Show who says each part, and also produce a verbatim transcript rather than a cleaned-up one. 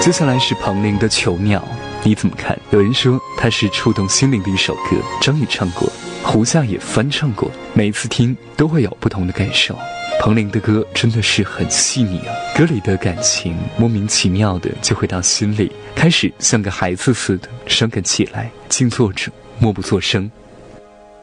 Speaker 1: 接下来是彭羚的《囚鸟》，你怎么看？有人说它是触动心灵的一首歌，张宇唱过，胡夏也翻唱过，每一次听都会有不同的感受。彭羚的歌真的是很细腻啊，歌里的感情莫名其妙的就会到心里，开始像个孩子似的伤感起来，静坐着默不作声。